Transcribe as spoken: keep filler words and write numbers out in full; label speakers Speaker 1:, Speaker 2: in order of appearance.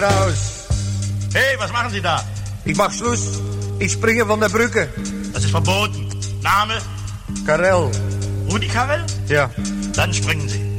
Speaker 1: raus.
Speaker 2: Hey, was machen Sie da?
Speaker 1: Ich mach Schluss. Ich springe von der Brücke.
Speaker 2: Das ist verboten. Name?
Speaker 1: Karel.
Speaker 2: Rudi Karel?
Speaker 1: Ja.
Speaker 2: Dann springen Sie.